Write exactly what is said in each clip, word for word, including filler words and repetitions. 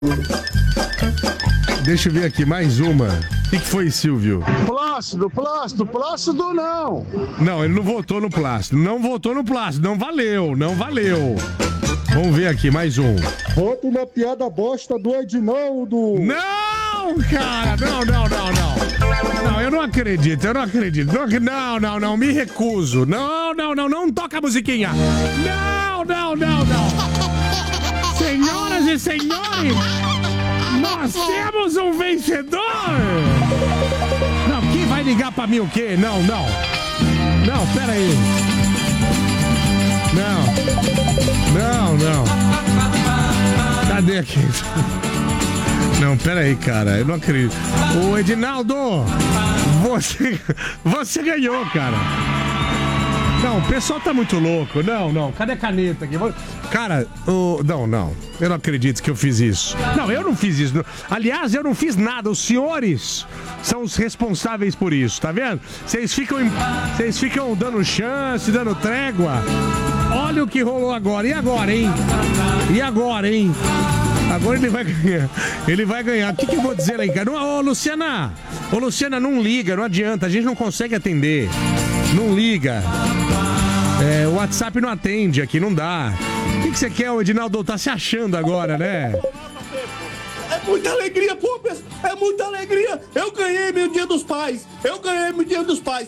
Deixa eu ver aqui, mais uma. O que, que foi, Silvio? Plácido, Plácido, Plácido não. Não, ele não votou no Plácido. Não votou no Plácido. Não valeu, não valeu. Vamos ver aqui, mais um. Voto na piada bosta do Edinaldo. Não, cara, não, não, não, não. Não, eu não acredito, eu não acredito. Não, não, não, me recuso. Não, não, não, não toca a musiquinha. Não, não, não, não. Senhoras e senhores, nós temos um vencedor. Não, quem vai ligar pra mim o quê? Não, não. Não, pera aí. Não. Não, não. Cadê aqui? Não, pera aí, cara. Eu não acredito. Ô, Edinaldo, você, você ganhou, cara. Não, o pessoal tá muito louco. Não, não. Cadê a caneta aqui? Cara, o... não, não. Eu não acredito que eu fiz isso. Não, eu não fiz isso. Aliás, eu não fiz nada. Os senhores são os responsáveis por isso, tá vendo? Vocês ficam, vocês ficam dando chance, dando trégua. Olha o que rolou agora. E agora, hein? E agora, hein? Agora ele vai ganhar. Ele vai ganhar. O que, que eu vou dizer aí, cara? Ô, Luciana! Ô, Luciana, não liga, não adianta. A gente não consegue atender. Não liga. É, o WhatsApp não atende aqui, não dá. O que, que você quer, o Edinaldo? Tá se achando agora, né? É muita alegria, pô, pessoal. É muita alegria. Eu ganhei meu Dia dos Pais. Eu ganhei meu Dia dos Pais.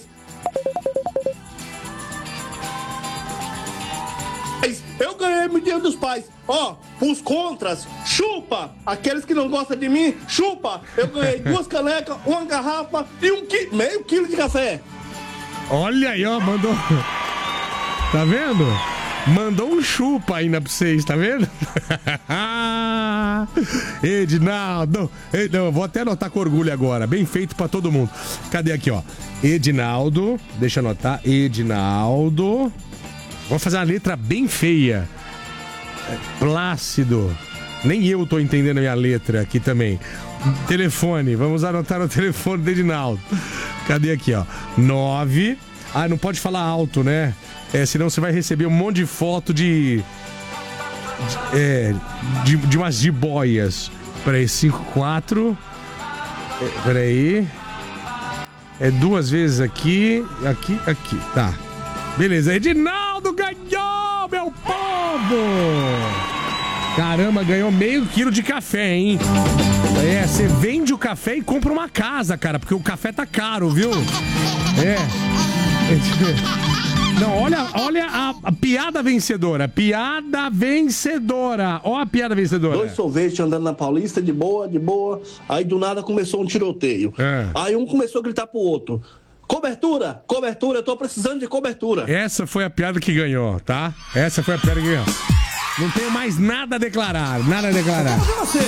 Eu ganhei meu Dia dos Pais. Ó, os contras, chupa. Aqueles que não gostam de mim, chupa. Eu ganhei duas canecas, uma garrafa e um qui- meio quilo de café. Olha aí, ó, mandou. Tá vendo? Mandou um chupa ainda pra vocês, tá vendo? Edinaldo. Ed... Eu vou até anotar com orgulho agora. Bem feito pra todo mundo. Cadê aqui, ó? Edinaldo. Deixa eu anotar. Edinaldo. Vou fazer uma letra bem feia. Plácido. Nem eu tô entendendo a minha letra aqui também. Telefone. Vamos anotar o telefone do Edinaldo. Cadê aqui, ó? Nove. Ah, não pode falar alto, né? É, senão você vai receber um monte de foto de... de é, de, de umas jiboias. Peraí, cinco, quatro... É, peraí... É duas vezes aqui, aqui, aqui, tá. Beleza, Edinaldo ganhou, meu povo! Caramba, ganhou meio quilo de café, hein? É, você vende o café e compra uma casa, cara, porque o café tá caro, viu? É... Não, olha, olha a, a piada vencedora. Piada vencedora. Ó a piada vencedora. Dois sorvetes andando na Paulista, de boa, de boa. Aí do nada começou um tiroteio. É. Aí um começou a gritar pro outro: cobertura, cobertura, eu tô precisando de cobertura. Essa foi a piada que ganhou, tá? Essa foi a piada que ganhou. Não tenho mais nada a declarar, nada a declarar.